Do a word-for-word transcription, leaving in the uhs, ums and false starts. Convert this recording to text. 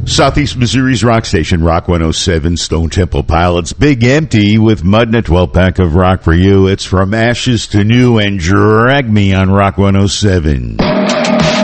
Southeast Missouri's rock station, Rock one oh seven, Stone Temple Pilots, Big Empty with Mud and a twelve-pack of rock for you. It's From Ashes to New and Drag Me on Rock one oh seven.